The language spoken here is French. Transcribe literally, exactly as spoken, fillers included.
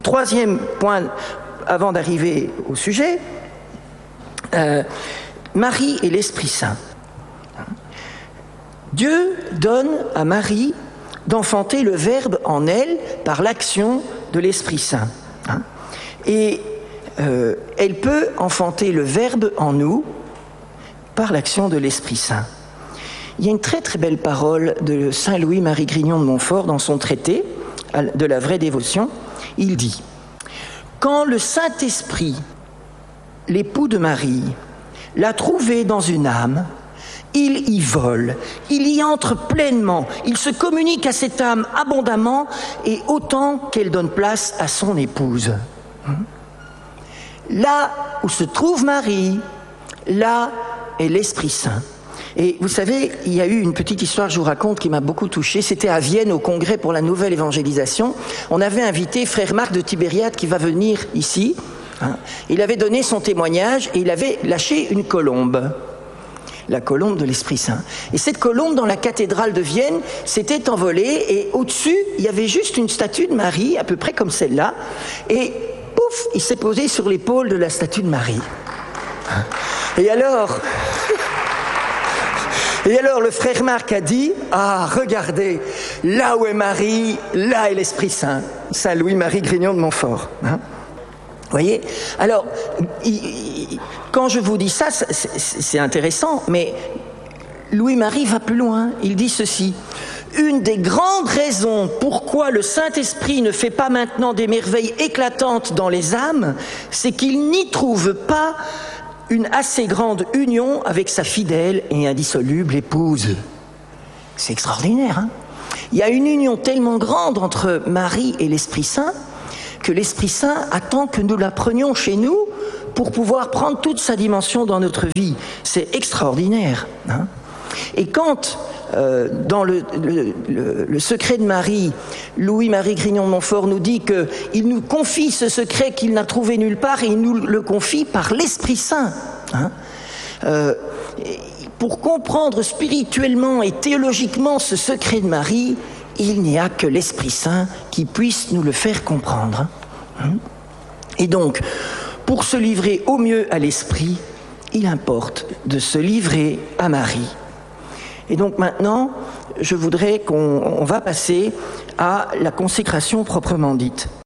Troisième point, avant d'arriver au sujet, euh, Marie et l'Esprit Saint. Dieu donne à Marie d'enfanter le Verbe en elle par l'action de l'Esprit Saint. Hein. Et euh, elle peut enfanter le Verbe en nous par l'action de l'Esprit Saint. Il y a une très très belle parole de saint Louis-Marie Grignon de Montfort dans son traité de la vraie dévotion. Il dit « Quand le Saint-Esprit, l'époux de Marie, l'a trouvé dans une âme, il y vole, il y entre pleinement, il se communique à cette âme abondamment et autant qu'elle donne place à son épouse. Là où se trouve Marie, là est l'Esprit Saint. » Et vous savez, il y a eu une petite histoire que je vous raconte qui m'a beaucoup touché. C'était à Vienne, au congrès pour la nouvelle évangélisation. On avait invité frère Marc de Tibériade qui va venir ici. Il avait donné son témoignage et il avait lâché une colombe. La colombe de l'Esprit Saint. Et cette colombe, dans la cathédrale de Vienne, s'était envolée et au-dessus, il y avait juste une statue de Marie, à peu près comme celle-là. Et pouf, il s'est posé sur l'épaule de la statue de Marie. Et alors... Et alors le frère Marc a dit « Ah, regardez, là où est Marie, là est l'Esprit Saint. » Saint Louis-Marie Grignon de Montfort. Hein, vous voyez ? Alors, il, il, quand je vous dis ça, c'est, c'est intéressant, mais Louis-Marie va plus loin. Il dit ceci. « Une des grandes raisons pourquoi le Saint-Esprit ne fait pas maintenant des merveilles éclatantes dans les âmes, c'est qu'il n'y trouve pas une assez grande union avec sa fidèle et indissoluble épouse. » C'est extraordinaire, hein ? Il y a une union tellement grande entre Marie et l'Esprit Saint que l'Esprit Saint attend que nous la prenions chez nous pour pouvoir prendre toute sa dimension dans notre vie. C'est extraordinaire, hein ? Et quand, euh, dans le, le, le, le secret de Marie, Louis-Marie Grignon de Montfort nous dit qu'il nous confie ce secret qu'il n'a trouvé nulle part et il nous le confie par l'Esprit Saint. Hein, euh, pour comprendre spirituellement et théologiquement ce secret de Marie, il n'y a que l'Esprit Saint qui puisse nous le faire comprendre. Hein. Et donc, pour se livrer au mieux à l'Esprit, il importe de se livrer à Marie. Et donc maintenant, je voudrais qu'on on va passer à la consécration proprement dite.